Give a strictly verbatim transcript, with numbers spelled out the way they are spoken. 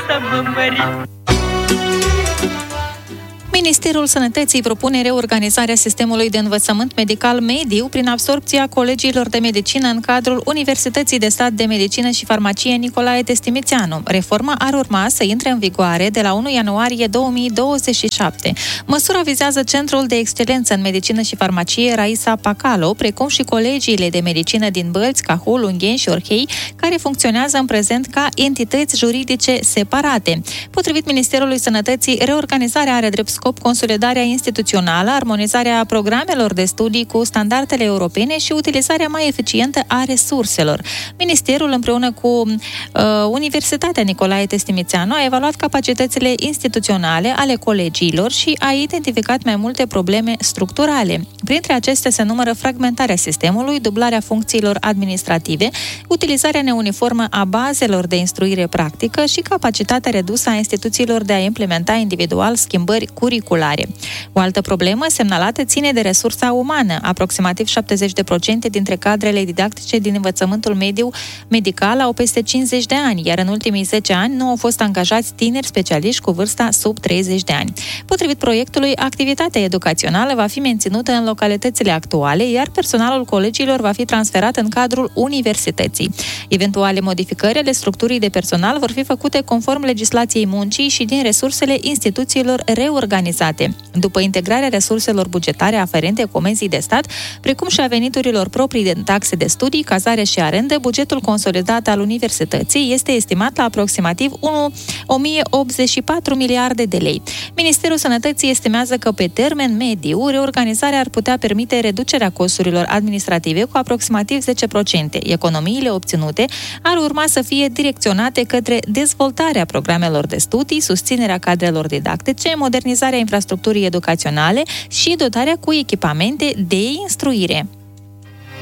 să mă mărit. Ministerul Sănătății propune reorganizarea sistemului de învățământ medical mediu prin absorbția colegiilor de medicină în cadrul Universității de Stat de Medicină și Farmacie Nicolae Testimițeanu. Reforma ar urma să intre în vigoare de la unu ianuarie două mii douăzeci și șapte. Măsura vizează Centrul de Excelență în Medicină și Farmacie Raisa Pacalo, precum și colegiile de medicină din Bălți, Cahul, Ungheni și Orhei, care funcționează în prezent ca entități juridice separate. Potrivit Ministerului Sănătății, reorganizarea are drept scop consolidarea instituțională, armonizarea programelor de studii cu standardele europene și utilizarea mai eficientă a resurselor. Ministerul, împreună cu uh, Universitatea Nicolae Testimițeanu, a evaluat capacitățile instituționale ale colegiilor și a identificat mai multe probleme structurale. Printre acestea se numără fragmentarea sistemului, dublarea funcțiilor administrative, utilizarea neuniformă a bazelor de instruire practică și capacitatea redusă a instituțiilor de a implementa individual schimbări curriculare. O altă problemă semnalată ține de resursa umană. Aproximativ șaptezeci la sută dintre cadrele didactice din învățământul mediu medical au peste cincizeci de ani, iar în ultimii zece ani nu au fost angajați tineri specialiști cu vârsta sub treizeci de ani. Potrivit proiectului, activitatea educațională va fi menținută în localitățile actuale, iar personalul colegiilor va fi transferat în cadrul universității. Eventuale modificări ale structurii de personal vor fi făcute conform legislației muncii și din resursele instituțiilor reorganizate. După integrarea resurselor bugetare aferente comenzii de stat, precum și a veniturilor proprii de taxe de studii, cazare și arendă, bugetul consolidat al universității este estimat la aproximativ o mie optzeci și patru miliarde de lei. Ministerul Sănătății estimează că pe termen mediu, reorganizarea ar putea permite reducerea costurilor administrative cu aproximativ zece la sută. Economiile obținute ar urma să fie direcționate către dezvoltarea programelor de studii, susținerea cadrelor didactice, modernizarea infrastructurii educaționale și dotarea cu echipamente de instruire.